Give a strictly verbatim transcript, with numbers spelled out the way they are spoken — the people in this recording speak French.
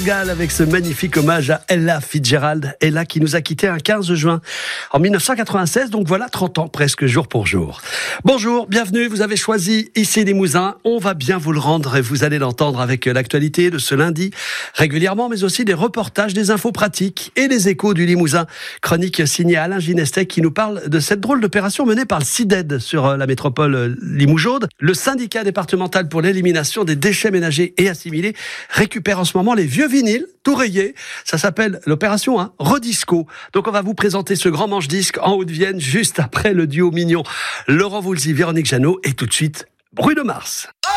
Gall avec ce magnifique hommage à Ella Fitzgerald. Ella qui nous a quittés un quinze juin en mille neuf cent quatre-vingt-seize, donc voilà trente ans presque jour pour jour. Bonjour, bienvenue, vous avez choisi Ici Limousin. On va bien vous le rendre et vous allez l'entendre avec l'actualité de ce lundi régulièrement, mais aussi des reportages, des infos pratiques et les échos du Limousin. Chronique signée Alain Ginestec qui nous parle de cette drôle d'opération menée par le C I D E D sur la métropole Limougeaude. Le syndicat départemental pour l'élimination des déchets ménagers et assimilés récupère en ce moment les vieux vinyles, tout rayés. Ça s'appelle l'opération hein, Redisco. Donc on va vous présenter ce grand manche-disque en Haute-Vienne juste après le duo mignon Laurent Voulzy, Véronique Jeannot et tout de suite Bruno Mars.